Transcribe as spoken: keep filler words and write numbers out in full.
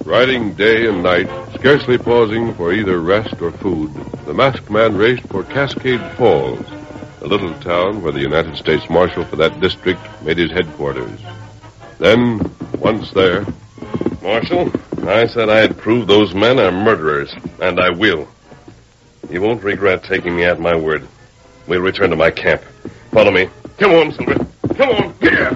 Riding day and night, scarcely pausing for either rest or food, the masked man raced for Cascade Falls, a little town where the United States Marshal for that district made his headquarters. Then, once there... Marshal, I said I'd prove those men are murderers, and I will. You won't regret taking me at my word. We'll return to my camp. Follow me. Come on, Silver. Come on. Here.